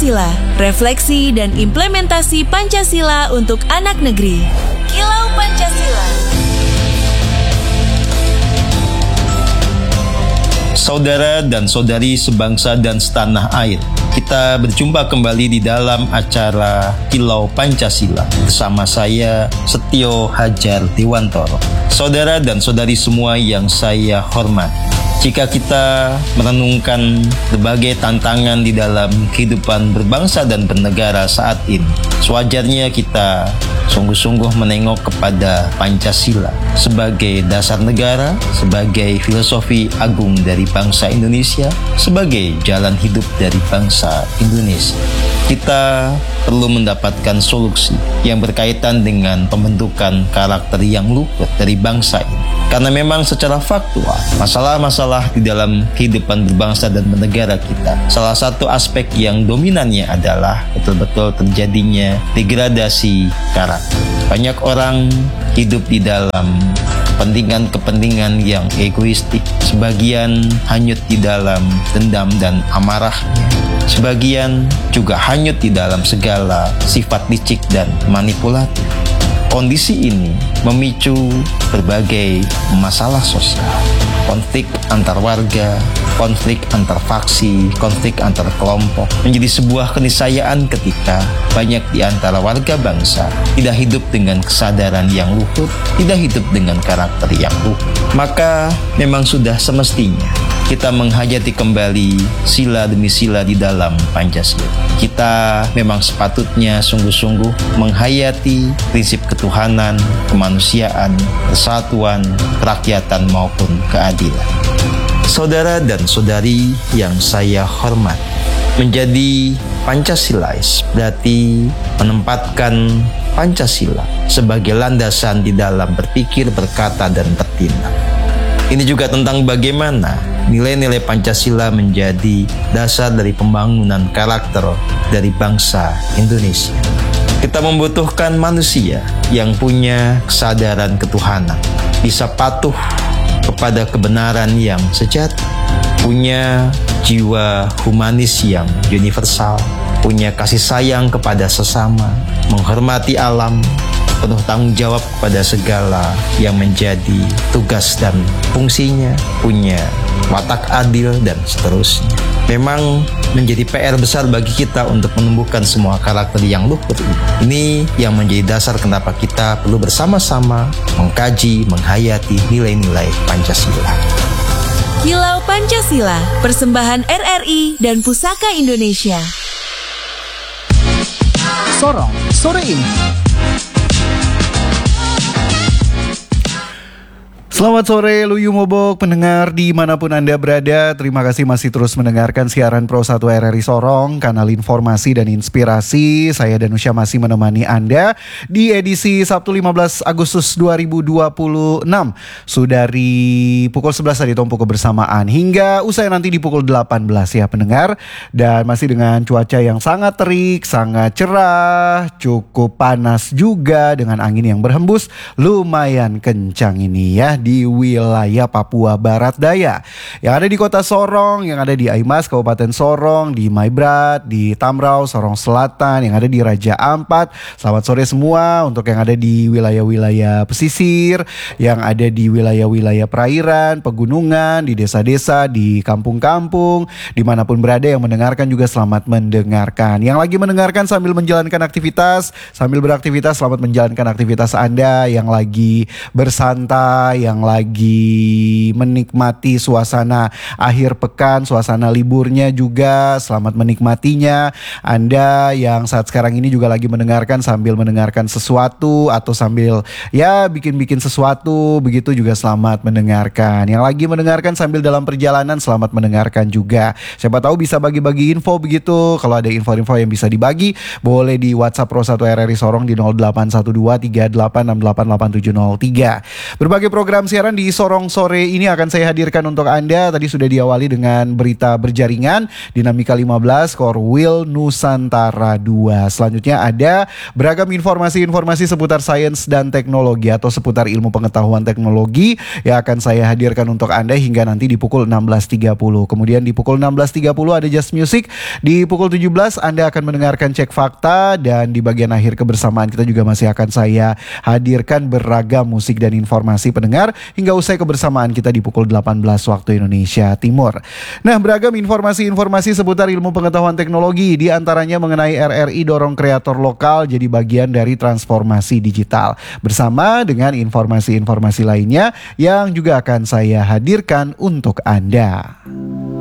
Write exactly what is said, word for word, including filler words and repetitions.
Pancasila, refleksi dan implementasi Pancasila untuk anak negeri. Kilau Pancasila. Saudara dan saudari sebangsa dan setanah air, kita berjumpa kembali di dalam acara Kilau Pancasila bersama saya Setio Hajar Dewantoro. Saudara dan saudari semua yang saya hormati, jika kita merenungkan berbagai tantangan di dalam kehidupan berbangsa dan bernegara saat ini, sewajarnya kita sungguh-sungguh menengok kepada Pancasila sebagai dasar negara, sebagai filosofi agung dari bangsa Indonesia, sebagai jalan hidup dari bangsa Indonesia. Kita perlu mendapatkan solusi yang berkaitan dengan pembentukan karakter yang luput dari bangsa ini. Karena memang secara faktual, masalah-masalah di dalam kehidupan berbangsa dan bernegara kita, salah satu aspek yang dominannya adalah betul-betul terjadinya degradasi karakter. Banyak orang hidup di dalam kepentingan-kepentingan yang egoistik. Sebagian hanyut di dalam dendam dan amarahnya. Sebagian juga hanyut di dalam segala sifat licik dan manipulatif. Kondisi ini memicu berbagai masalah sosial, konflik antar warga, konflik antar faksi, konflik antar kelompok, menjadi sebuah keniscayaan ketika banyak di antara warga bangsa tidak hidup dengan kesadaran yang luhur, tidak hidup dengan karakter yang luhur. Maka memang sudah semestinya kita menghayati kembali sila demi sila di dalam Pancasila. Kita memang sepatutnya sungguh-sungguh menghayati prinsip ketuhanan, kemanusiaan, persatuan, kerakyatan maupun keadilan. Saudara dan saudari yang saya hormati, menjadi Pancasilais berarti menempatkan Pancasila sebagai landasan di dalam berpikir, berkata, dan bertindak. Ini juga tentang bagaimana nilai-nilai Pancasila menjadi dasar dari pembangunan karakter dari bangsa Indonesia. Kita membutuhkan manusia yang punya kesadaran ketuhanan, bisa patuh kepada kebenaran yang sejati, punya jiwa humanis yang universal, punya kasih sayang kepada sesama, menghormati alam, penuh tanggung jawab kepada segala yang menjadi tugas dan fungsinya, punya watak adil, dan seterusnya. Memang menjadi P R besar bagi kita untuk menumbuhkan semua karakter yang luhur ini. Ini yang menjadi dasar kenapa kita perlu bersama-sama mengkaji, menghayati nilai-nilai Pancasila. Kilau Pancasila, persembahan R R I dan Pusaka Indonesia. Sorong sore ini. Selamat sore Luyu Mobok, pendengar dimanapun Anda berada. Terima kasih masih terus mendengarkan siaran Pro satu R R I Sorong, kanal informasi dan inspirasi. Saya Danusya masih menemani Anda di edisi Sabtu lima belas Agustus dua ribu dua puluh enam. Sudah dari pukul sebelas tadi Tompo kebersamaan hingga usai nanti di pukul delapan belas ya pendengar. Dan masih dengan cuaca yang sangat terik, sangat cerah, cukup panas juga dengan angin yang berhembus lumayan kencang ini ya di wilayah Papua Barat Daya. Yang ada di kota Sorong, yang ada di Aimas, Kabupaten Sorong, di Maibrat, di Tamrau, Sorong Selatan, yang ada di Raja Ampat. Selamat sore semua untuk yang ada di wilayah-wilayah pesisir, yang ada di wilayah-wilayah perairan, pegunungan, di desa-desa, di kampung-kampung, dimanapun berada yang mendengarkan juga selamat mendengarkan. Yang lagi mendengarkan sambil menjalankan aktivitas, sambil beraktivitas selamat menjalankan aktivitas Anda, yang lagi bersantai, yang lagi menikmati suasana akhir pekan, suasana liburnya juga selamat menikmatinya. Anda yang saat sekarang ini juga lagi mendengarkan sambil mendengarkan sesuatu atau sambil ya bikin-bikin sesuatu, begitu juga selamat mendengarkan. Yang lagi mendengarkan sambil dalam perjalanan selamat mendengarkan juga. Siapa tahu bisa bagi-bagi info begitu. Kalau ada info-info yang bisa dibagi boleh di WhatsApp Pro satu R R I Sorong di nol delapan satu dua tiga delapan enam delapan delapan tujuh nol tiga. Berbagai program program siaran di Sorong Sore ini akan saya hadirkan untuk Anda. Tadi sudah diawali dengan berita berjaringan Dinamika lima belas Core Wheel Nusantara dua. Selanjutnya ada beragam informasi-informasi seputar sains dan teknologi atau seputar ilmu pengetahuan teknologi yang akan saya hadirkan untuk Anda hingga nanti di pukul enam belas tiga puluh. Kemudian di pukul enam belas tiga puluh ada Just Music. Di pukul tujuh belas Anda akan mendengarkan Cek Fakta, dan di bagian akhir kebersamaan kita juga masih akan saya hadirkan beragam musik dan informasi pendengar hingga usai kebersamaan kita di pukul delapan belas waktu Indonesia Timur. Nah, beragam informasi-informasi seputar ilmu pengetahuan teknologi, di antaranya mengenai R R I dorong kreator lokal jadi bagian dari transformasi digital, bersama dengan informasi-informasi lainnya yang juga akan saya hadirkan untuk Anda.